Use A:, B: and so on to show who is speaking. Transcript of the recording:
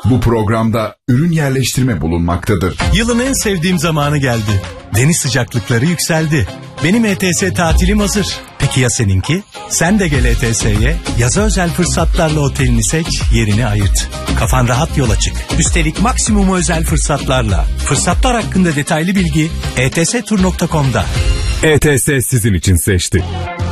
A: Bu programda ürün yerleştirme bulunmaktadır.
B: Yılın en sevdiğim zamanı geldi. Deniz sıcaklıkları yükseldi. Benim ETS tatilim hazır. Peki ya seninki? Sen de gel ETS'ye. Yaza özel fırsatlarla otelini seç, yerini ayırt. Kafan rahat yola çık. Üstelik maksimumu özel fırsatlarla. Fırsatlar hakkında detaylı bilgi etstur.com'da.
C: ETS sizin için seçti.